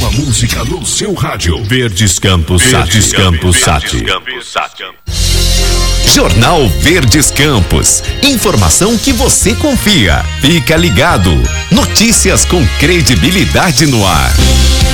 Boa música no seu rádio. Verdes Campos Sat. Jornal Verdes Campos. Informação que você confia. Fica ligado. Notícias com credibilidade no ar.